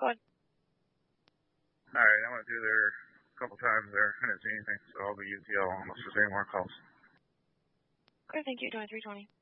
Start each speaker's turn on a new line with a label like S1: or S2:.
S1: Go ahead.
S2: All right, I went through there a couple times there. I didn't see anything, so I'll be UTL unless there's any more calls.
S1: Okay, thank you. 2320.